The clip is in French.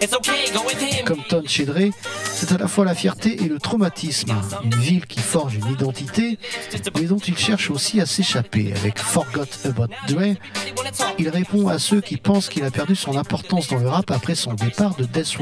Comme Ton chez Dre, c'est à la fois la fierté et le traumatisme. Une ville qui forge une identité, mais dont il cherche aussi à s'échapper. Avec Forgot About Dre, il répond à ceux qui pensent qu'il a perdu son importance dans le rap après son départ de Death Row.